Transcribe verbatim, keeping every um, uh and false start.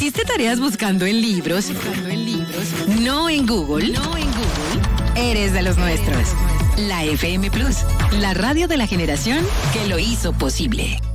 ¿Hiciste tareas buscando en libros? Buscando en libros. No en Google. No en Google. Eres de los nuestros. La F M Plus, la radio de la generación que lo hizo posible.